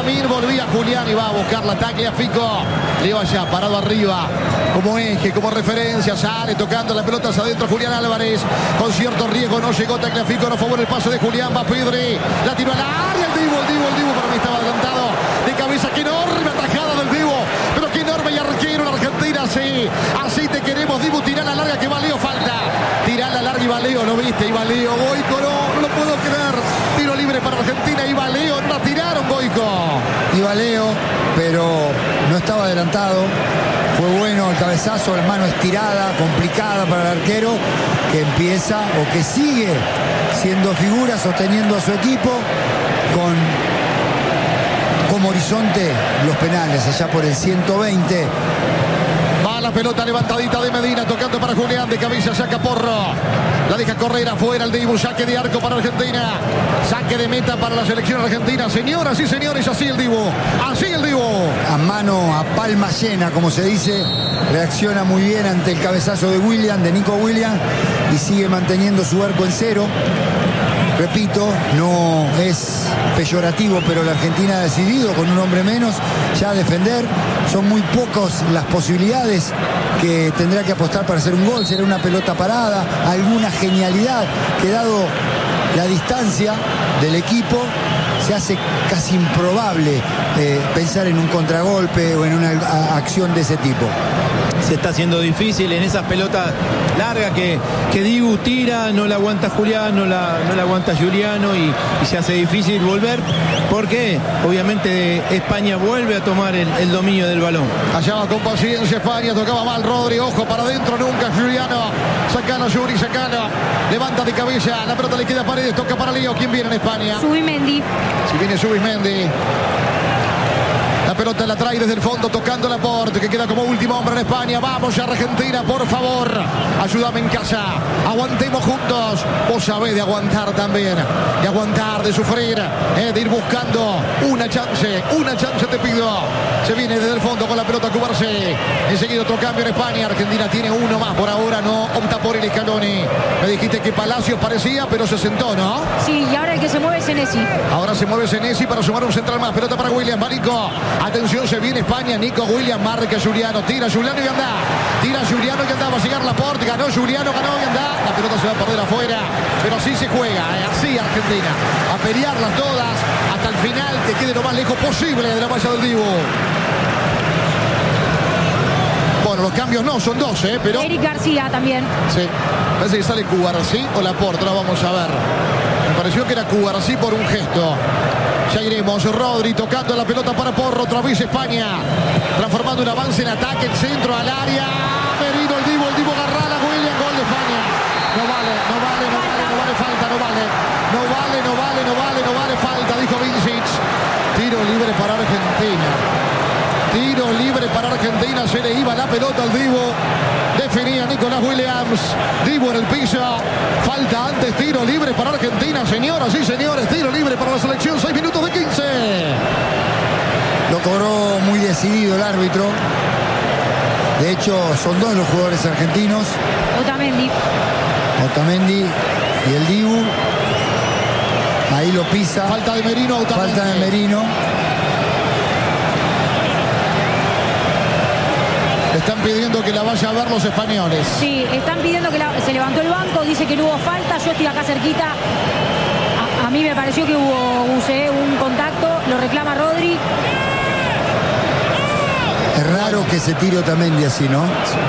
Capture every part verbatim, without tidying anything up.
Benjamín, volvía Julián y va a buscar la Tagliafico. Leo allá, parado arriba, como eje, como referencia, sale tocando la pelota hacia adentro Julián Álvarez. Con cierto riesgo no llegó Tagliafico, no favor el paso de Julián, va Pedri, la tiró al área, el Dibu, el Dibu, el Dibu, para mí estaba adelantado. De cabeza, qué enorme atajada del Dibu, pero qué enorme y arquero en Argentina, sí. Así te queremos, Dibu, tirá la larga que va Leo, falta. Tirá la larga y va Leo, ¿no viste? Y va Leo, Goico, no, no lo puedo creer. Tiro libre para Argentina, y va Leo, no la tiraron, Goico. Iba Leo, pero no estaba adelantado. Fue bueno el cabezazo, la mano estirada, complicada para el arquero, que empieza o que sigue siendo figura, sosteniendo a su equipo con como horizonte los penales, allá por el ciento veinte. Va la pelota levantadita de Medina, tocando para Julián, de cabeza saca Porro. La deja correr afuera el Dibu, saque de arco para Argentina. Saque de meta para la selección argentina. Señoras y señores, así el Dibu. Así el Dibu. A mano, a palma llena, como se dice. Reacciona muy bien ante el cabezazo de William, de Nico Williams. Y sigue manteniendo su arco en cero. Repito, no es peyorativo, pero la Argentina ha decidido con un hombre menos ya defender. Son muy pocas las posibilidades que tendrá que apostar para hacer un gol. Será una pelota parada, alguna genialidad que, dado la distancia del equipo, se hace casi improbable eh, pensar en un contragolpe o en una a, acción de ese tipo. Se está haciendo difícil en esas pelotas largas que, que Dibu tira, no la aguanta Julián, no la, no la aguanta Giuliano y, y se hace difícil volver porque obviamente España vuelve a tomar el, el dominio del balón. Allá va con paciencia España, tocaba mal Rodri, ojo para adentro nunca Giuliano, sacalo Yuri, sacalo, levanta de cabeza, la pelota le queda a Paredes, toca para Leo. ¿Quién viene en España? Subimendi. Si viene Subimendi. La pelota la trae desde el fondo, tocando la Laporte, que queda como último hombre en España. Vamos a Argentina, por favor. Ayúdame en casa. Aguantemos juntos. Vos sabés de aguantar también. De aguantar, de sufrir. Eh, de ir buscando una chance. Una chance te pido. Se viene desde el fondo con la pelota a cubarse. Enseguida otro cambio en España. Argentina tiene uno más. Por ahora no opta por el Scaloni. Me dijiste que Palacios parecía, pero se sentó, ¿no? Sí, y ahora el que se mueve es Senesi. Ahora se mueve Senesi para sumar un central más. Pelota para William, Marico. Atención, se viene España. Nico Williams, marca Giuliano. Tira Giuliano y anda. Tira Giuliano y anda. Va a llegar Laporte. Ganó Giuliano, ganó y anda. La pelota se va a perder afuera. Pero así se juega. Eh, así Argentina. A pelearlas todas hasta el final. Que quede lo más lejos posible de la malla del Dibu. Bueno, los cambios no, son dos, ¿eh? Pero... Eric García también. Sí. Parece que sale Cubarsí o Laporte. Ahora vamos a ver. Me pareció que era Cubarsí por un gesto. Ya iremos, Rodri tocando la pelota para Porro, otra vez España, transformando un avance en ataque, el centro al área, Merino, el Dibu, el Dibu agarrala, William, gol de España. No vale, no vale, no vale, no vale falta, no vale, no vale, no vale, no vale, no vale falta, dijo Vincic. Tiro libre para Argentina. Tiro libre para Argentina, se le iba la pelota al Dibu. Definía Nicolás Williams. Dibu en el piso. Falta antes, tiro libre para Argentina, señoras y señores. Tiro libre para la selección, seis minutos de quince. Lo cobró muy decidido el árbitro. De hecho, son dos los jugadores argentinos. Otamendi. Otamendi y el Dibu. Ahí lo pisa. Falta de Merino, Otamendi. Falta de Merino. Están pidiendo que la vaya a ver los españoles. Sí, están pidiendo que la, se levantó el banco, dice que no hubo falta, yo estoy acá cerquita. A, a mí me pareció que hubo un, un contacto, lo reclama Rodri. Es raro que se tire Otamendi así, ¿no?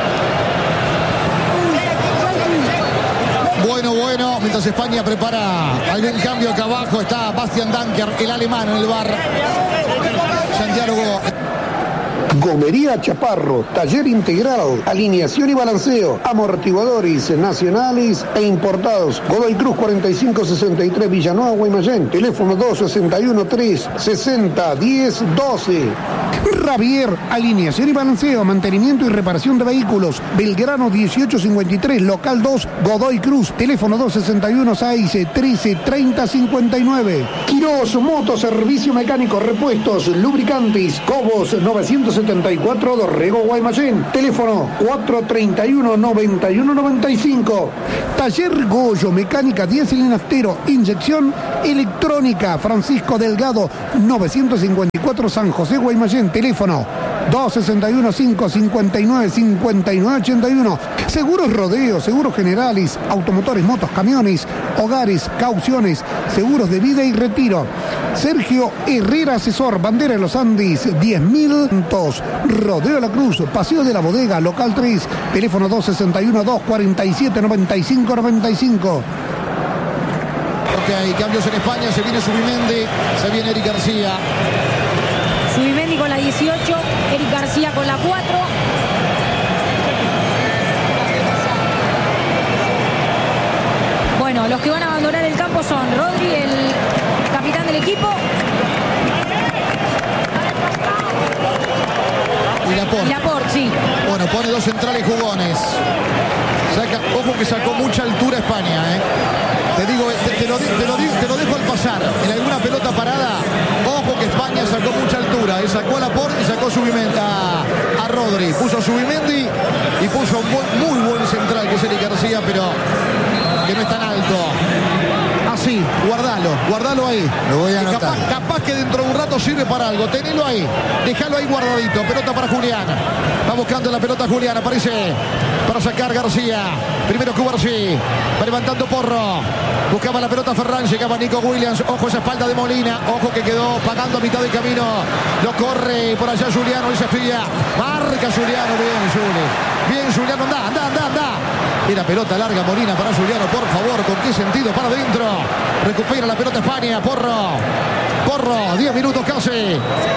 Bueno, bueno, mientras España prepara algún cambio acá abajo, está Bastian Danker, el alemán en el bar. Santiago. Gomería Chaparro, taller integral, alineación y balanceo, amortiguadores nacionales e importados. Godoy Cruz cuarenta y cinco sesenta y tres, Villanueva, Guaymallén. Teléfono dos sesenta y uno, tres sesenta, diez, doce. Ravier, alineación y balanceo, mantenimiento y reparación de vehículos. Belgrano dieciocho cincuenta y tres, local dos, Godoy Cruz. Teléfono dos sesenta y uno, seis trece, treinta, cincuenta y nueve. Quirós, moto, servicio mecánico, repuestos, lubricantes, Cobos novecientos setenta y cuatro, Dorrego, Guaymallén. Teléfono cuatro treinta y uno, noventa y uno noventa y cinco. Taller Goyo, mecánica diésel y naftero, inyección electrónica, Francisco Delgado, novecientos cincuenta y cuatro, San José, Guaymallén. Teléfono dos sesenta y uno, cinco cincuenta y nueve, cincuenta y nueve ochenta y uno. Seguros Rodeo, seguros generales, automotores, motos, camiones, hogares, cauciones, seguros de vida y retiro. Sergio Herrera, asesor, Bandera de los Andes, diez mil. Rodeo de la Cruz, Paseo de la Bodega, local tres, teléfono dos sesenta y uno, dos cuarenta y siete, noventa y cinco noventa y cinco. Ok, cambios en España, se viene Subimendi, se viene Eric García. Subimendi con la dieciocho, Eric García con la cuatro. Bueno, los que van a abandonar el campo son Rodri, el capitán del equipo. Y Laporte. Y Laporte, sí. Bueno, pone dos centrales jugones. Saca, ojo que sacó mucha altura España, ¿eh? Te digo, te, te, lo, te, lo, te lo dejo al pasar. En alguna pelota parada, ojo que España sacó mucha altura. Él sacó a Laporte y sacó Subimendi a, a Rodri. Puso a Subimendi y puso un buen, muy buen central que es Eric García, pero que no es tan alto. Así, guardalo, guardalo ahí. Lo voy a anotar. Capaz, capaz que dentro de un rato sirve para algo. Tenelo ahí, déjalo ahí guardadito. Pelota para Julián. Va buscando la pelota Julián. Aparece para sacar García. Primero Cubarsí. Va levantando Porro. Buscaba la pelota Ferran. Llegaba Nico Williams. Ojo esa espalda de Molina. Ojo que quedó pagando a mitad del camino. Lo corre por allá Juliano. Esa espía. Marca Juliano. Bien, Juli. Bien, Juliano. Anda, anda, anda, anda. Era pelota larga Molina para Juliano. Por favor, ¿con qué sentido? Para adentro. Recupera la pelota España. Porro. Porro. diez minutos casi.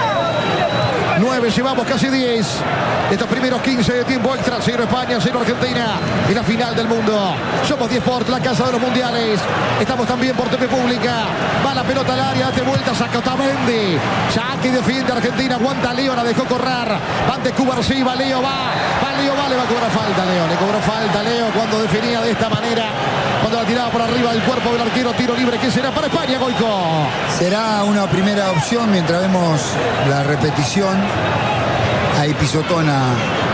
nueve, llevamos casi diez. Estos primeros quince de tiempo extra. cero España, cero Argentina. En la final del mundo. Somos diez Sport, la casa de los mundiales. Estamos también por T V Pública. Va la pelota al área, date vuelta, saca Otamendi. Saque y defiende Argentina. Aguanta Leo, la dejó correr. Va ante Cubarsí, va Leo, va. Va Leo, va, le va a cobrar falta Leo. Le cobró falta Leo cuando definía de esta manera. Cuando la tiraba por arriba del cuerpo del arquero. Tiro libre que será para España, Goico. Será una primera opción mientras vemos la repetición. Ahí pisotón a,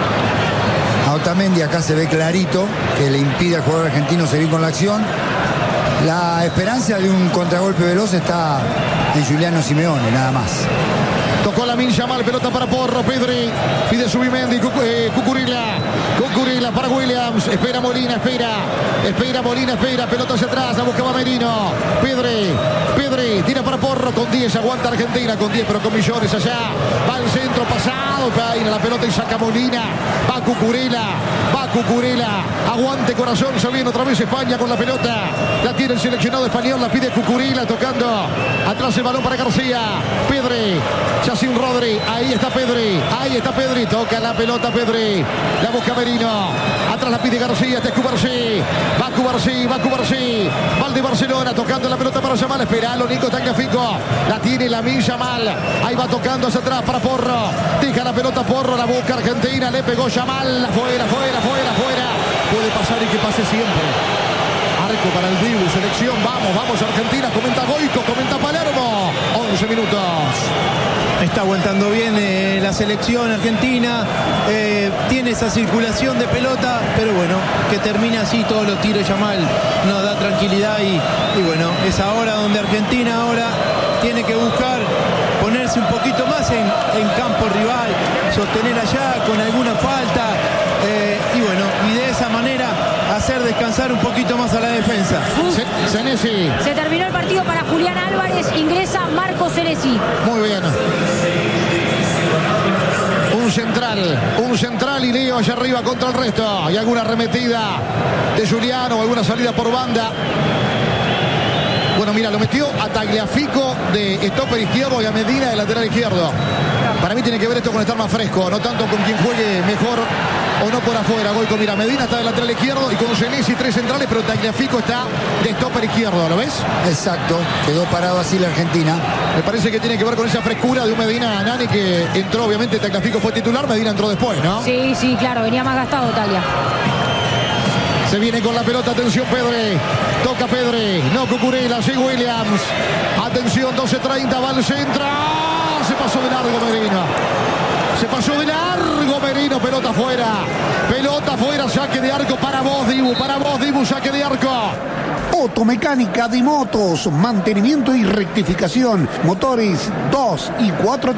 a Otamendi. Acá se ve clarito que le impide al jugador argentino seguir con la acción. La esperanza de un contragolpe veloz está en Giuliano Simeone, nada más. Tocó la Min Yamal, pelota para Porro, Pedri, pide Subimendi, Cuc eh, Cucurilla, Cucurilla para Williams, espera Molina, espera, espera Molina, espera, pelota hacia atrás, la buscaba Merino, Pedri, Pedri, tira para Porro, con diez, aguanta Argentina, con diez, pero con millones allá, va al centro, pasado, cae la pelota y saca Molina, va Cucurilla, va Cucurilla, aguante corazón, se viene otra vez España con la pelota, la tiene el seleccionado español, la pide Cucurilla, tocando, atrás el balón para García, Pedri, Yacine Rodri, ahí está Pedri, ahí está Pedri, toca la pelota Pedri, la busca Merino, atrás la pide García, este es Cubarsí, va Cubarsí, va Cubarsí, va el de Barcelona, tocando la pelota para Yamal, esperalo Nico Tagliafico, la tiene la Min Yamal, ahí va tocando hacia atrás para Porro, deja la pelota Porro, la busca Argentina, le pegó Yamal, afuera, afuera, afuera, afuera, puede pasar y que pase siempre. Arco para el Dibu, selección, vamos, vamos Argentina, comenta Goico, comenta Palermo, once minutos. Está aguantando bien eh, la selección argentina, eh, tiene esa circulación de pelota, pero bueno, que termina así todos los tiros Yamal, nos da tranquilidad y, y bueno, es ahora donde Argentina ahora tiene que buscar ponerse un poquito más en, en campo rival, sostener allá con alguna falta eh, y bueno, y de esa manera hacer descansar un poquito más a la defensa. Senesi. Se terminó el partido para Julián Álvarez, ingresa Marco Senesi. Muy bien. Un central, un central y Leo allá arriba contra el resto. Hay alguna arremetida de Giuliano, alguna salida por banda. Bueno, mira, lo metió a Tagliafico de stopper izquierdo y a Medina de lateral izquierdo. Para mí tiene que ver esto con estar más fresco, no tanto con quien juegue mejor o no por afuera. Goico, mira, Medina está de lateral izquierdo y con Senesi tres centrales, pero Tagliafico está de stopper izquierdo, ¿lo ves? Exacto, quedó parado así la Argentina. Me parece que tiene que ver con esa frescura de un Medina Nani que entró, obviamente Tagliafico fue titular, Medina entró después, ¿no? Sí, sí, claro, venía más gastado Taglia. Se viene con la pelota, atención Pedri, toca Pedri, no Cucurella, sí Williams, atención, doce treinta, va al centro, se pasó de largo Medina, Se pasó de largo Merino, pelota fuera. Pelota fuera, saque de arco para vos, Dibu. Para vos, Dibu, saque de arco. Automecánica de motos, mantenimiento y rectificación, motores dos y cuatro